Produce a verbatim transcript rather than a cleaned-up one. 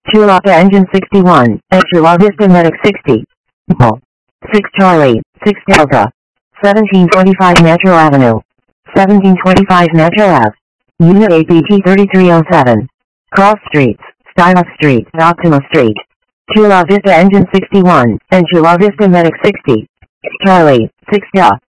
Chula Engine sixty-one, and Chula Vista Medic sixty. six Charlie, six Delta. seventeen twenty-five Metro Avenue. seventeen twenty-five Metro Ave. Unit A P T thirty-three oh seven. Cross Streets, Stylus Street, Optima Street. Chula Vista Engine sixty-one, and Chula Vista Medic sixty. Charlie, six Delta.